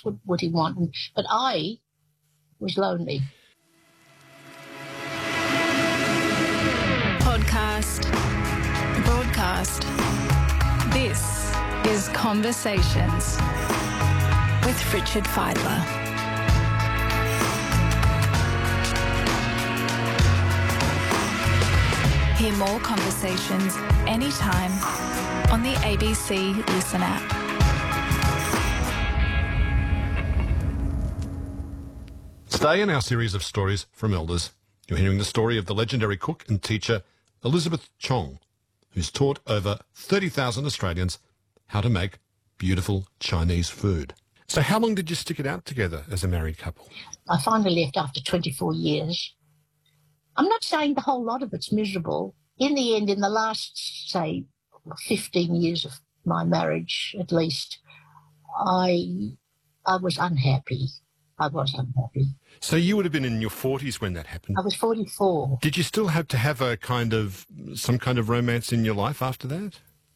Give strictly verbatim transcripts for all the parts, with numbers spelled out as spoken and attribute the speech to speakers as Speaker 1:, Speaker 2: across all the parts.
Speaker 1: else would, would he want? And, but I was lonely.
Speaker 2: Podcast, broadcast. This is Conversations with Richard Fidler. Hear more conversations anytime on the A B C Listen app.
Speaker 3: Today in our series of stories from elders, you're hearing the story of the legendary cook and teacher Elizabeth Chong, who's taught over thirty thousand Australians how to make beautiful Chinese food. So how long did you stick it out together as a married couple?
Speaker 1: I finally left after twenty-four years. I'm not saying the whole lot of it's miserable. In the end, in the last, say, fifteen years of my marriage, at least, I I was unhappy. I was unhappy.
Speaker 3: So you would have been in your forties when that happened?
Speaker 1: I was forty-four.
Speaker 3: Did you still have to have a kind of, some kind of romance in your life after that?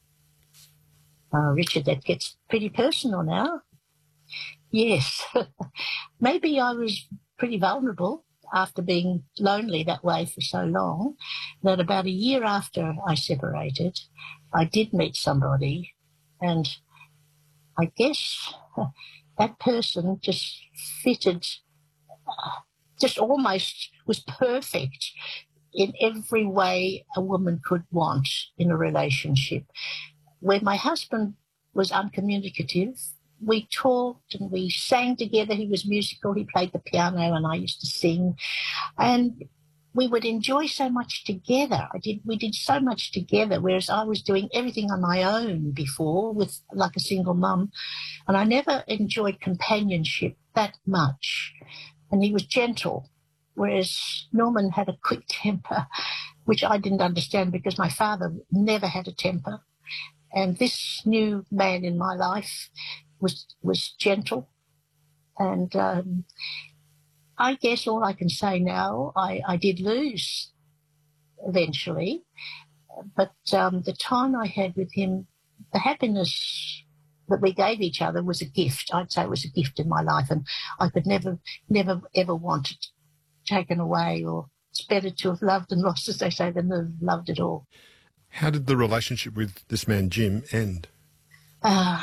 Speaker 1: Oh, Richard, that gets pretty personal now. Yes. Maybe I was pretty vulnerable after being lonely that way for so long, that about a year after I separated, I did meet somebody, and I guess that person just fitted, uh, just almost was perfect in every way a woman could want in a relationship. When my husband was uncommunicative, we talked and we sang together. He was musical. He played the piano and I used to sing. And we would enjoy so much together. I did. We did so much together, whereas I was doing everything on my own before with like a single mum. And I never enjoyed companionship that much. And he was gentle, whereas Norman had a quick temper, which I didn't understand because my father never had a temper. And this new man in my life was was gentle. And um, I guess all I can say now, I, I did lose eventually. But um, the time I had with him, the happiness that we gave each other was a gift. I'd say it was a gift in my life. And I could never, never, ever want it taken away. Or it's better to have loved and lost, as they say, than to have loved it all.
Speaker 3: How did the relationship with this man, Jim, end?
Speaker 1: Uh,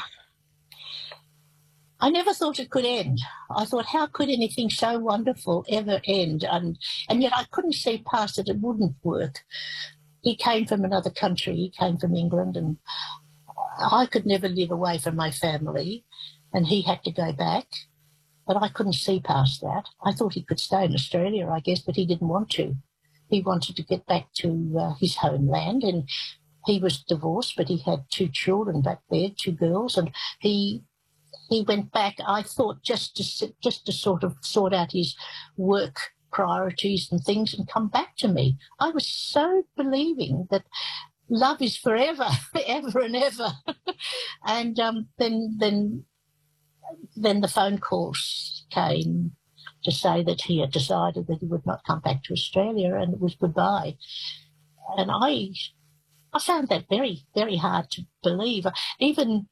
Speaker 1: I never thought it could end. I thought, how could anything so wonderful ever end? And, and yet I couldn't see past it. It wouldn't work. He came from another country. He came from England, and I could never live away from my family, and he had to go back. But I couldn't see past that. I thought he could stay in Australia, I guess, but he didn't want to. He wanted to get back to uh, his homeland, and he was divorced, but he had two children back there, two girls, and he he went back, I thought, just to just to sort of sort out his work priorities and things and come back to me. I was so believing that love is forever, ever and ever. And um, then then then the phone calls came to say that he had decided that he would not come back to Australia, and it was goodbye. And I I found that very, very hard to believe. Even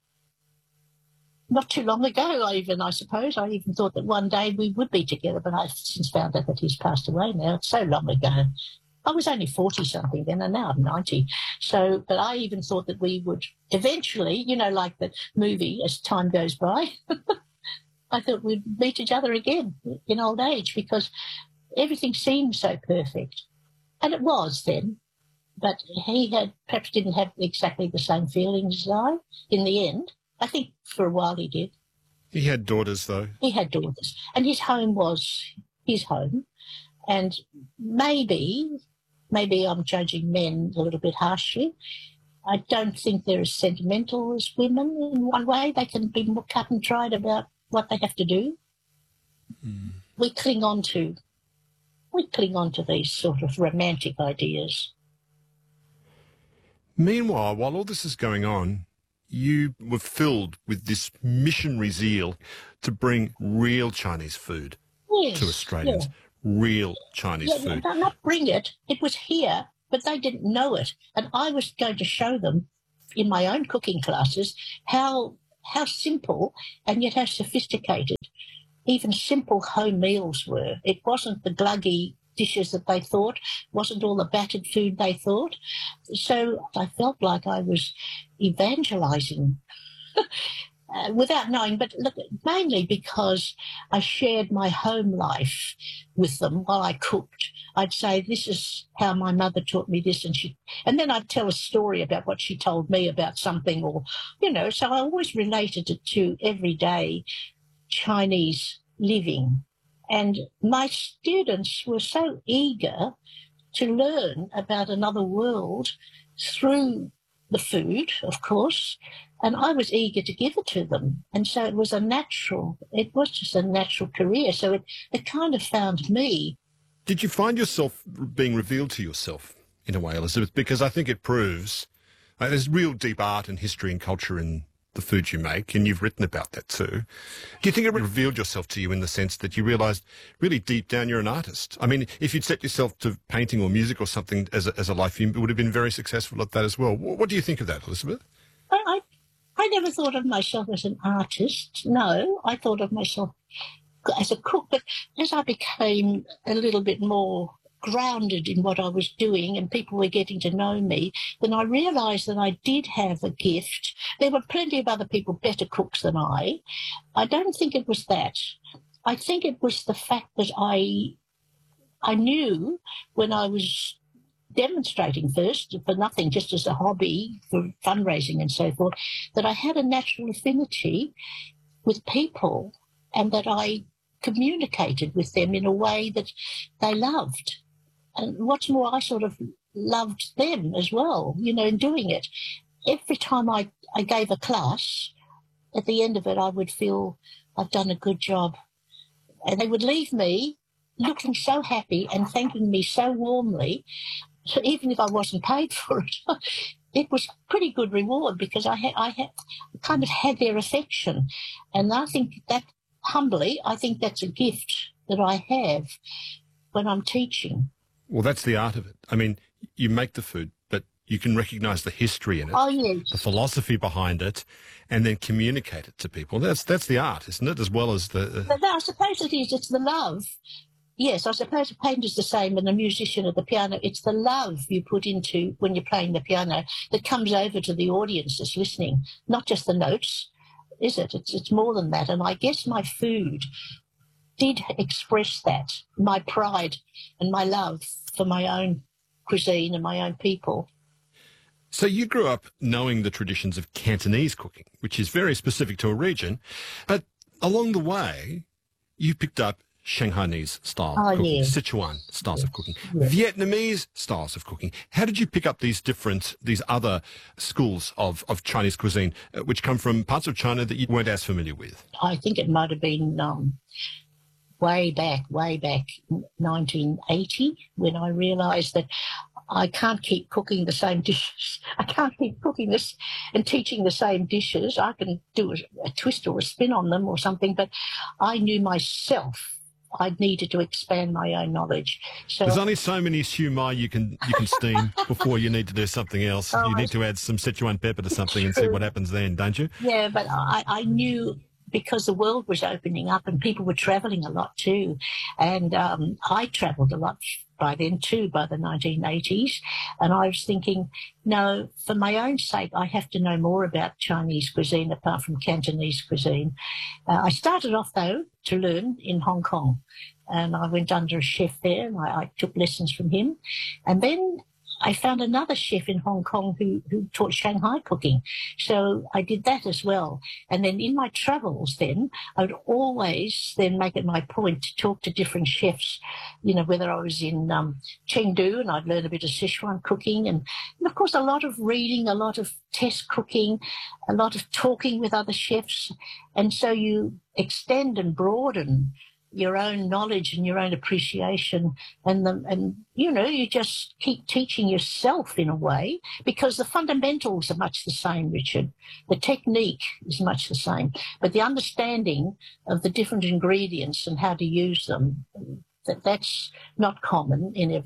Speaker 1: not too long ago, I even, I suppose, I even thought that one day we would be together, but I've since found out that he's passed away now. It's so long ago. I was only forty-something then, and now I'm ninety. So, but I even thought that we would eventually, you know, like the movie, as time goes by, I thought we'd meet each other again in old age because everything seemed so perfect. And it was then. But he had perhaps didn't have exactly the same feelings as I in the end. I think for a while he did.
Speaker 3: He had daughters, though.
Speaker 1: He had daughters. And his home was his home. And maybe, maybe I'm judging men a little bit harshly. I don't think they're as sentimental as women in one way. They can be more cut and dried about what they have to do. Mm. We cling on to, we cling on to these sort of romantic ideas.
Speaker 3: Meanwhile, while all this is going on, you were filled with this missionary zeal to bring real Chinese food
Speaker 1: yes,
Speaker 3: to Australians.
Speaker 1: Yeah.
Speaker 3: Real Chinese
Speaker 1: yeah,
Speaker 3: food.
Speaker 1: No, not bring it. It was here, but they didn't know it. And I was going to show them in my own cooking classes how how simple and yet how sophisticated even simple home meals were. It wasn't the gluggy dishes that they thought, wasn't all the battered food they thought. So I felt like I was evangelizing uh, without knowing, but look, mainly because I shared my home life with them while I cooked. I'd say, this is how my mother taught me this, and she, and then I'd tell a story about what she told me about something, or, you know, so I always related it to everyday Chinese living. And my students were so eager to learn about another world through the food, of course, and I was eager to give it to them. And so it was a natural, it was just a natural career. So it, it kind of found me.
Speaker 3: Did you find yourself being revealed to yourself in a way, Elizabeth? Because I think it proves uh, there's real deep art and history and culture in the food you make, and you've written about that too. Do you think it revealed yourself to you in the sense that you realised really deep down you're an artist? I mean, if you'd set yourself to painting or music or something as a, as a life, you would have been very successful at that as well. What do you think of that, Elizabeth?
Speaker 1: I, I, I never thought of myself as an artist. No, I thought of myself as a cook. But as I became a little bit more grounded in what I was doing and people were getting to know me, then I realised that I did have a gift. There were plenty of other people better cooks than I. I don't think it was that. I think it was the fact that I I knew when I was demonstrating first, for nothing, just as a hobby, for fundraising and so forth, that I had a natural affinity with people and that I communicated with them in a way that they loved. And what's more, I sort of loved them as well, you know, in doing it. Every time I, I gave a class, at the end of it, I would feel I've done a good job. And they would leave me looking so happy and thanking me so warmly. So even if I wasn't paid for it, it was pretty good reward because I had, I had kind of had their affection. And I think that, humbly, I think that's a gift that I have when I'm teaching.
Speaker 3: Well, that's the art of it. I mean, you make the food, but you can recognise the history in it,
Speaker 1: oh, yes.
Speaker 3: the philosophy behind it, and then communicate it to people. That's that's the art, isn't it, as well as the... Uh...
Speaker 1: But I suppose it is. It's the love. Yes, I suppose a painter's the same and a musician at the piano. It's the love you put into when you're playing the piano that comes over to the audience that's listening, not just the notes, is it? It's, it's more than that. And I guess my food did express that, my pride and my love for my own cuisine and my own people.
Speaker 3: So you grew up knowing the traditions of Cantonese cooking, which is very specific to a region, but along the way, you picked up Shanghainese style
Speaker 1: oh,
Speaker 3: cooking,
Speaker 1: yeah.
Speaker 3: Sichuan styles
Speaker 1: yes.
Speaker 3: of cooking,
Speaker 1: yes.
Speaker 3: Vietnamese styles of cooking. How did you pick up these different, these other schools of, of Chinese cuisine, uh, which come from parts of China that you weren't as familiar with?
Speaker 1: I think it might have been um, way back, way back nineteen eighty when I realised that I can't keep cooking the same dishes. I can't keep cooking this and teaching the same dishes. I can do a, a twist or a spin on them or something, but I knew myself I needed to expand my own knowledge. So
Speaker 3: there's only so many siu mai you can you can steam before you need to do something else.
Speaker 1: Oh,
Speaker 3: you need to add some Sichuan pepper to something and see what happens then, don't you?
Speaker 1: Yeah, but I, I knew because the world was opening up and people were travelling a lot too. And um, I travelled a lot by then too, by the nineteen eighties. And I was thinking, no, for my own sake, I have to know more about Chinese cuisine apart from Cantonese cuisine. Uh, I started off, though, to learn in Hong Kong. And I went under a chef there and I, I took lessons from him. And then I found another chef in Hong Kong who, who taught Shanghai cooking. So I did that as well. And then in my travels then, I would always then make it my point to talk to different chefs, you know, whether I was in um, Chengdu and I'd learn a bit of Sichuan cooking and, and, of course, a lot of reading, a lot of test cooking, a lot of talking with other chefs. And so you extend and broaden your own knowledge and your own appreciation and the, and you know you just keep teaching yourself in a way because the fundamentals are much the same, Richard. The technique is much the same, but the understanding of the different ingredients and how to use them, that that's not common in every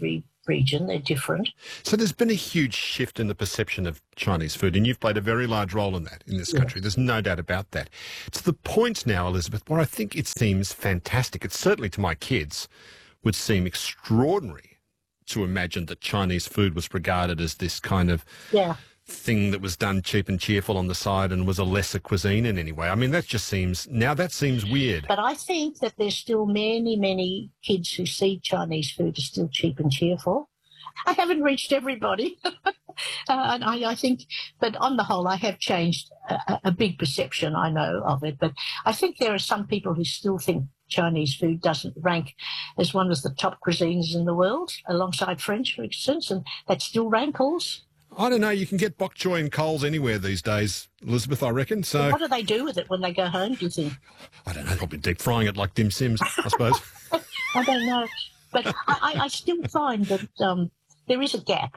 Speaker 1: region. They're different.
Speaker 3: So there's been a huge shift in the perception of Chinese food, and you've played a very large role in that in this country. Yes. There's no doubt about that. It's the point now, Elizabeth, where I think it seems fantastic. It certainly to my kids would seem extraordinary to imagine that Chinese food was regarded as this kind of
Speaker 1: yeah.
Speaker 3: thing that was done cheap and cheerful on the side and was a lesser cuisine in any way. I mean, that just seems, now that seems weird.
Speaker 1: But I think that there's still many, many kids who see Chinese food as still cheap and cheerful. I haven't reached everybody. uh, and I, I think, but on the whole, I have changed a, a big perception, I know, of it. But I think there are some people who still think Chinese food doesn't rank as one of the top cuisines in the world, alongside French, for instance, and that still rankles.
Speaker 3: I don't know. You can get bok choy and Coles anywhere these days, Elizabeth, I reckon. So
Speaker 1: well, what do they do with it when they go home, do you think?
Speaker 3: I don't know. Probably deep frying it like dim sims, I suppose.
Speaker 1: I don't know. But I, I still find that um, there is a gap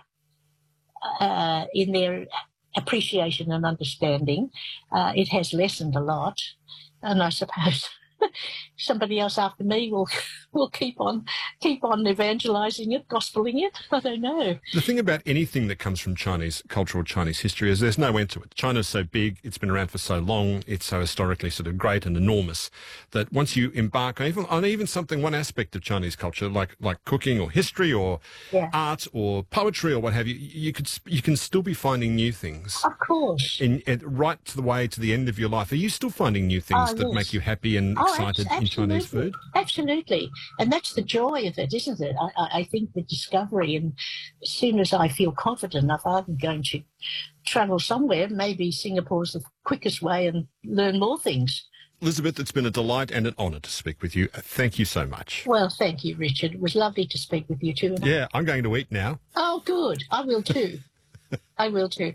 Speaker 1: uh, in their appreciation and understanding. Uh, it has lessened a lot. And I suppose somebody else after me will will keep on keep on evangelising it, gospeling it. I don't know.
Speaker 3: The thing about anything that comes from Chinese culture or Chinese history is there's no end to it. China's so big, it's been around for so long, it's so historically sort of great and enormous that once you embark on even, on even something, one aspect of Chinese culture, like like cooking or history or
Speaker 1: yeah.
Speaker 3: art or poetry or what have you, you could you can still be finding new things.
Speaker 1: Of course.
Speaker 3: In, in, right to the way to the end of your life. Are you still finding new things
Speaker 1: oh,
Speaker 3: that
Speaker 1: yes.
Speaker 3: make you happy and
Speaker 1: oh,
Speaker 3: excited
Speaker 1: abs-
Speaker 3: in Chinese food?
Speaker 1: Absolutely. And that's the joy of it, isn't it? I, I think the discovery, and as soon as I feel confident enough, I'm going to travel somewhere. Maybe Singapore's the quickest way and learn more things.
Speaker 3: Elizabeth, it's been a delight and an honour to speak with you. Thank you so much.
Speaker 1: Well, thank you, Richard. It was lovely to speak with you too.
Speaker 3: Yeah, I'm going to eat now.
Speaker 1: Oh, good. I will too. I will too.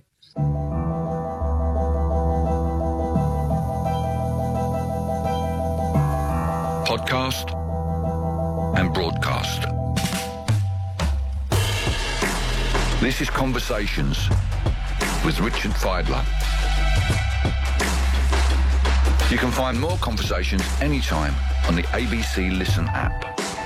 Speaker 4: Podcast and broadcast. This is Conversations with Richard Fidler. You can find more conversations anytime on the A B C Listen app.